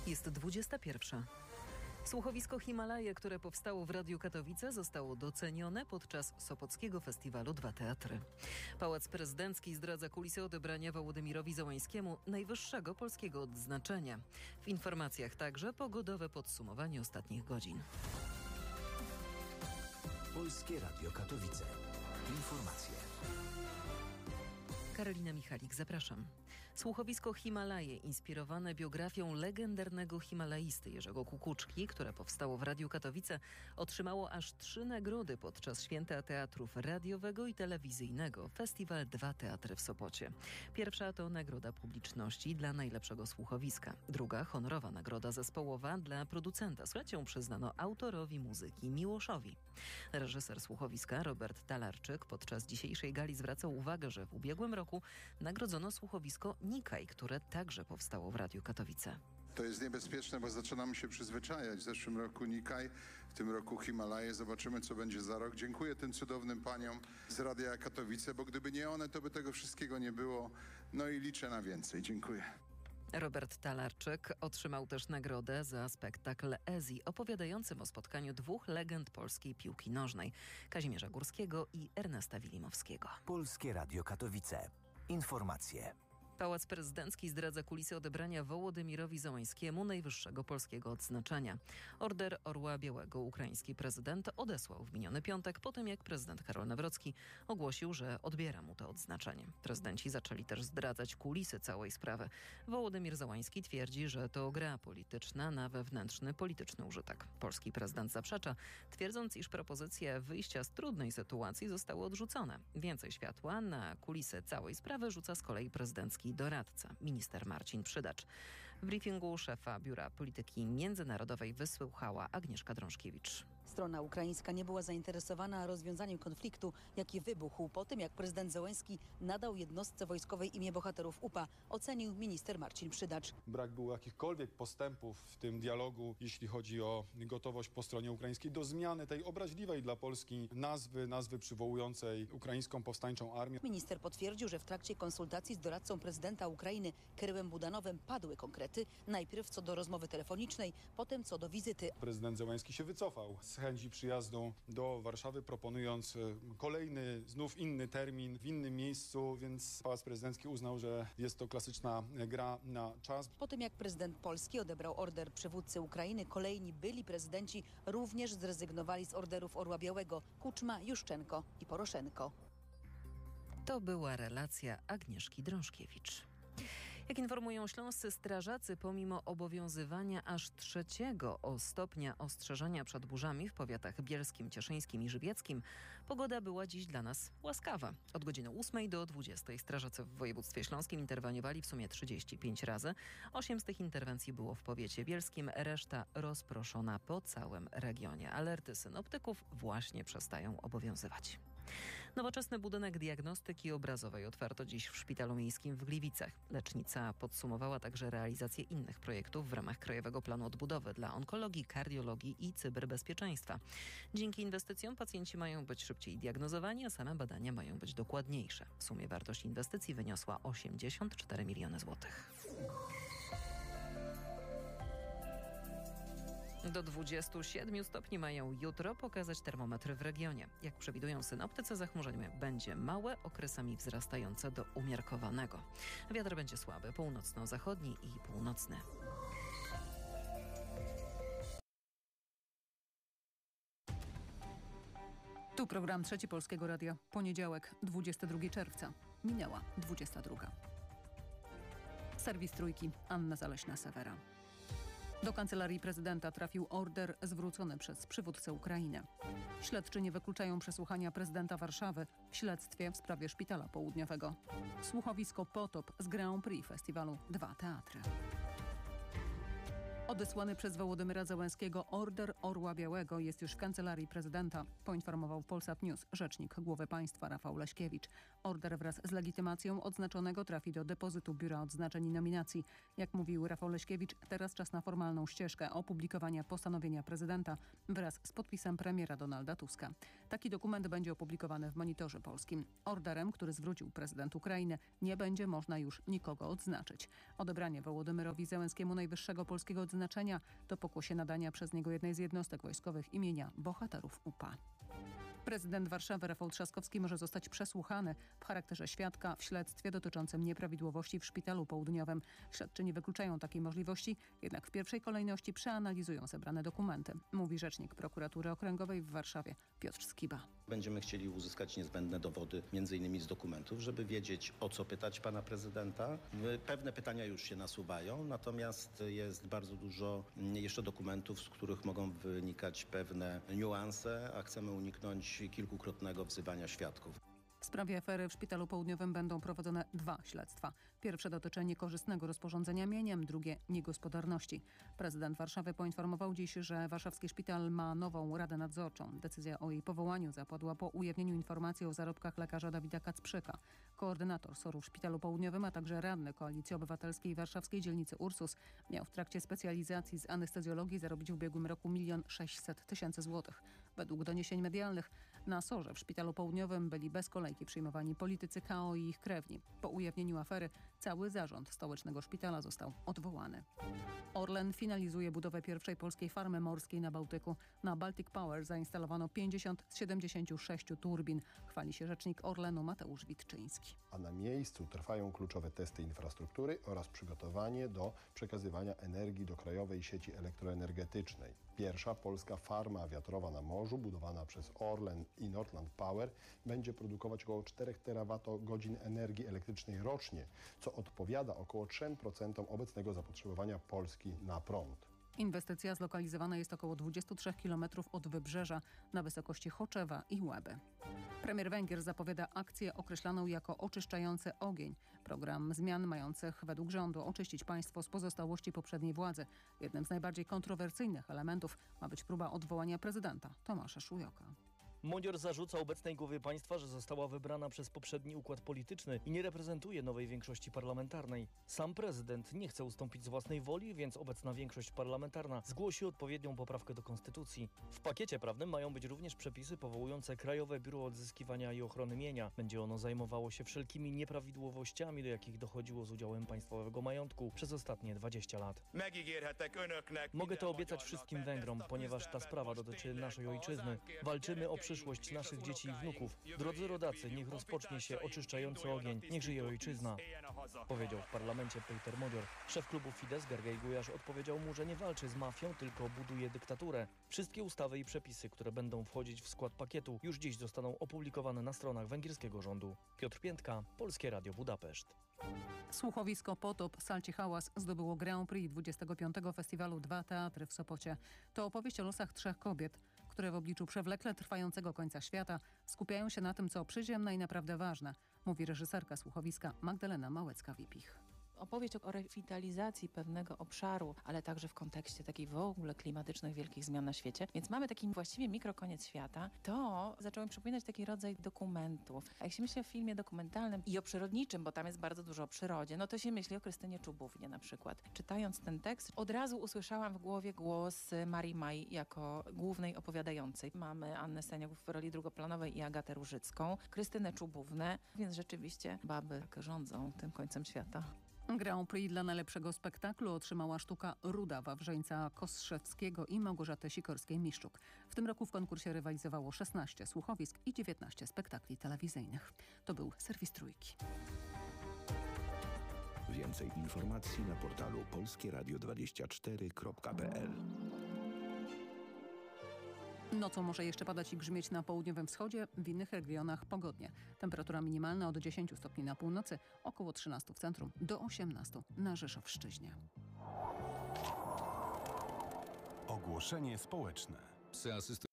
Jest 21. Słuchowisko Himalaje, które powstało w Radiu Katowice, zostało docenione podczas Sopockiego Festiwalu Dwa Teatry. Pałac Prezydencki zdradza kulisy odebrania Wołodymyrowi Zełańskiemu najwyższego polskiego odznaczenia. W informacjach także pogodowe podsumowanie ostatnich godzin. Polskie Radio Katowice. Informacje. Karolina Michalik, zapraszam. Słuchowisko Himalaje, inspirowane biografią legendarnego himalaisty Jerzego Kukuczki, które powstało w Radiu Katowice, otrzymało aż 3 nagrody podczas Święta Teatrów Radiowego i Telewizyjnego. Festiwal Dwa Teatry w Sopocie. Pierwsza to nagroda publiczności dla najlepszego słuchowiska. Druga, honorowa nagroda zespołowa dla producenta. Ją przyznano autorowi muzyki Miłoszowi. Reżyser słuchowiska Robert Talarczyk podczas dzisiejszej gali zwracał uwagę, że w ubiegłym roku nagrodzono słuchowisko Nikaj, które także powstało w Radiu Katowice. To jest niebezpieczne, bo zaczynamy się przyzwyczajać. W zeszłym roku Nikaj, w tym roku Himalaje. Zobaczymy, co będzie za rok. Dziękuję tym cudownym paniom z Radia Katowice, bo gdyby nie one, to by tego wszystkiego nie było. No i liczę na więcej. Dziękuję. Robert Talarczyk otrzymał też nagrodę za spektakl Ezi, opowiadającym o spotkaniu 2 legend polskiej piłki nożnej, Kazimierza Górskiego i Ernesta Wilimowskiego. Polskie Radio Katowice. Informacje. Pałac Prezydencki zdradza kulisy odebrania Wołodymyrowi Zełańskiemu najwyższego polskiego odznaczenia. Order Orła Białego ukraiński prezydent odesłał w miniony piątek po tym, jak prezydent Karol Nawrocki ogłosił, że odbiera mu to odznaczenie. Prezydenci zaczęli też zdradzać kulisy całej sprawy. Wołodymyr Zełański twierdzi, że to gra polityczna na wewnętrzny polityczny użytek. Polski prezydent zaprzecza, twierdząc, iż propozycje wyjścia z trudnej sytuacji zostały odrzucone. Więcej światła na kulisy całej sprawy rzuca z kolei prezydencki doradca, minister Marcin Przydacz. W briefingu szefa Biura Polityki Międzynarodowej wysłuchała Agnieszka Drążkiewicz. Strona ukraińska nie była zainteresowana rozwiązaniem konfliktu, jaki wybuchł po tym, jak prezydent Zełański nadał jednostce wojskowej imię bohaterów UPA, ocenił minister Marcin Przydacz. Brak było jakichkolwiek postępów w tym dialogu, jeśli chodzi o gotowość po stronie ukraińskiej do zmiany tej obraźliwej dla Polski nazwy przywołującej ukraińską powstańczą armię. Minister potwierdził, że w trakcie konsultacji z doradcą prezydenta Ukrainy Kirylem Budanowem padły konkrety. Najpierw co do rozmowy telefonicznej, potem co do wizyty. Prezydent Zełański się wycofał z chęci przyjazdu do Warszawy, proponując kolejny, znów inny termin w innym miejscu, więc Pałac Prezydencki uznał, że jest to klasyczna gra na czas. Po tym jak prezydent Polski odebrał order przywódcy Ukrainy, kolejni byli prezydenci również zrezygnowali z orderów Orła Białego: Kuczma, Juszczenko i Poroszenko. To była relacja Agnieszki Drążkiewicz. Jak informują śląscy strażacy, pomimo obowiązywania aż 3. stopnia ostrzeżenia przed burzami w powiatach bielskim, cieszyńskim i żywieckim, pogoda była dziś dla nas łaskawa. Od godziny 8 do 20 strażacy w województwie śląskim interweniowali w sumie 35 razy. 8 z tych interwencji było w powiecie bielskim, reszta rozproszona po całym regionie. Alerty synoptyków właśnie przestają obowiązywać. Nowoczesny budynek diagnostyki obrazowej otwarto dziś w Szpitalu Miejskim w Gliwicach. Lecznica podsumowała także realizację innych projektów w ramach Krajowego Planu Odbudowy dla onkologii, kardiologii i cyberbezpieczeństwa. Dzięki inwestycjom pacjenci mają być szybciej diagnozowani, a same badania mają być dokładniejsze. W sumie wartość inwestycji wyniosła 84 miliony złotych. Do 27 stopni mają jutro pokazać termometry w regionie. Jak przewidują synoptycy, zachmurzenie będzie małe, okresami wzrastające do umiarkowanego. Wiatr będzie słaby, północno-zachodni i północny. Tu program Trzeci Polskiego Radia. Poniedziałek, 22 czerwca. Minęła 22. Serwis Trójki. Anna Zaleśna-Sewera. Do Kancelarii Prezydenta trafił order zwrócony przez przywódcę Ukrainy. Śledczy nie wykluczają przesłuchania prezydenta Warszawy w śledztwie w sprawie Szpitala Południowego. Słuchowisko Potop z Grand Prix festiwalu Dwa Teatry. Odesłany przez Wołodymyra Zełenskiego order Orła Białego jest już w kancelarii prezydenta, poinformował w Polsat News rzecznik głowy państwa Rafał Leśkiewicz. Order wraz z legitymacją odznaczonego trafi do depozytu Biura Odznaczeń i Nominacji. Jak mówił Rafał Leśkiewicz, teraz czas na formalną ścieżkę opublikowania postanowienia prezydenta wraz z podpisem premiera Donalda Tuska. Taki dokument będzie opublikowany w Monitorze Polskim. Orderem, który zwrócił prezydent Ukrainy, nie będzie można już nikogo odznaczyć. Odebranie Wołodymyrowi Zełenskiemu najwyższego polskiego odznaczenia to pokłosie nadania przez niego jednej z jednostek wojskowych imienia bohaterów UPA. Prezydent Warszawy Rafał Trzaskowski może zostać przesłuchany w charakterze świadka w śledztwie dotyczącym nieprawidłowości w Szpitalu Południowym. Śledczy nie wykluczają takiej możliwości, jednak w pierwszej kolejności przeanalizują zebrane dokumenty, mówi rzecznik Prokuratury Okręgowej w Warszawie Piotr Skiba. Będziemy chcieli uzyskać niezbędne dowody, m.in. z dokumentów, żeby wiedzieć, o co pytać pana prezydenta. Pewne pytania już się nasuwają, natomiast jest bardzo dużo jeszcze dokumentów, z których mogą wynikać pewne niuanse, a chcemy uniknąć kilkukrotnego wzywania świadków. W sprawie afery w Szpitalu Południowym będą prowadzone 2 śledztwa. Pierwsze dotyczy niekorzystnego rozporządzenia mieniem, drugie niegospodarności. Prezydent Warszawy poinformował dziś, że warszawski szpital ma nową radę nadzorczą. Decyzja o jej powołaniu zapadła po ujawnieniu informacji o zarobkach lekarza Dawida Kacprzyka. Koordynator SOR-u w Szpitalu Południowym, a także radny Koalicji Obywatelskiej warszawskiej dzielnicy Ursus miał w trakcie specjalizacji z anestezjologii zarobić w ubiegłym roku 1 600 000 złotych. Według doniesień medialnych na SOR-ze w Szpitalu Południowym byli bez kolejki przyjmowani politycy KO i ich krewni. Po ujawnieniu afery cały zarząd stołecznego szpitala został odwołany. Orlen finalizuje budowę pierwszej polskiej farmy morskiej na Bałtyku. Na Baltic Power zainstalowano 50 z 76 turbin. Chwali się rzecznik Orlenu Mateusz Witczyński. A na miejscu trwają kluczowe testy infrastruktury oraz przygotowanie do przekazywania energii do krajowej sieci elektroenergetycznej. Pierwsza polska farma wiatrowa na morzu, budowana przez Orlen i Nordland Power, będzie produkować około 4 terawatogodzin energii elektrycznej rocznie, co odpowiada około 3% obecnego zapotrzebowania Polski na prąd. Inwestycja zlokalizowana jest około 23 km od wybrzeża na wysokości Choczewa i Łeby. Premier Węgier zapowiada akcję określaną jako oczyszczający ogień. Program zmian mających według rządu oczyścić państwo z pozostałości poprzedniej władzy. Jednym z najbardziej kontrowersyjnych elementów ma być próba odwołania prezydenta Tomasza Szujoka. Modior zarzuca obecnej głowie państwa, że została wybrana przez poprzedni układ polityczny i nie reprezentuje nowej większości parlamentarnej. Sam prezydent nie chce ustąpić z własnej woli, więc obecna większość parlamentarna zgłosi odpowiednią poprawkę do konstytucji. W pakiecie prawnym mają być również przepisy powołujące Krajowe Biuro Odzyskiwania i Ochrony Mienia. Będzie ono zajmowało się wszelkimi nieprawidłowościami, do jakich dochodziło z udziałem państwowego majątku przez ostatnie 20 lat. Mogę to obiecać wszystkim Węgrom, ponieważ ta sprawa dotyczy naszej ojczyzny. Walczymy o przyszłość naszych dzieci i wnuków. Drodzy rodacy, niech rozpocznie się oczyszczający ogień. Niech żyje ojczyzna, powiedział w parlamencie Peter Modior. Szef klubu Fidesz Gergely Gulyás odpowiedział mu, że nie walczy z mafią, tylko buduje dyktaturę. Wszystkie ustawy i przepisy, które będą wchodzić w skład pakietu, już dziś zostaną opublikowane na stronach węgierskiego rządu. Piotr Piętka, Polskie Radio Budapeszt. Słuchowisko Potop Salci Hałas zdobyło Grand Prix 25. festiwalu Dwa Teatry w Sopocie. To opowieść o losach 3 kobiet, które w obliczu przewlekle trwającego końca świata skupiają się na tym, co przyziemne i naprawdę ważne, mówi reżyserka słuchowiska Magdalena Małecka-Wipich. Opowieść o rewitalizacji pewnego obszaru, ale także w kontekście takich w ogóle klimatycznych wielkich zmian na świecie. Więc mamy taki właściwie mikrokoniec świata. To zaczęło mi przypominać taki rodzaj dokumentów. A jak się myśli o filmie dokumentalnym i o przyrodniczym, bo tam jest bardzo dużo o przyrodzie, no to się myśli o Krystynie Czubównie na przykład. Czytając ten tekst, od razu usłyszałam w głowie głos Marii Maj jako głównej opowiadającej. Mamy Annę Seniuk w roli drugoplanowej i Agatę Różycką, Krystynę Czubównę, więc rzeczywiście baby rządzą tym końcem świata. Grand Prix dla najlepszego spektaklu otrzymała sztuka Ruda Wawrzeńca Kostrzewskiego i Małgorzaty Sikorskiej-Miszczuk. W tym roku w konkursie rywalizowało 16 słuchowisk i 19 spektakli telewizyjnych. To był serwis Trójki. Więcej informacji na portalu polskieradio24.pl. Nocą może jeszcze padać i grzmieć na południowym wschodzie, w innych regionach pogodnie. Temperatura minimalna od 10 stopni na północy, około 13 w centrum, do 18 na Rzeszowszczyźnie. Ogłoszenie społeczne.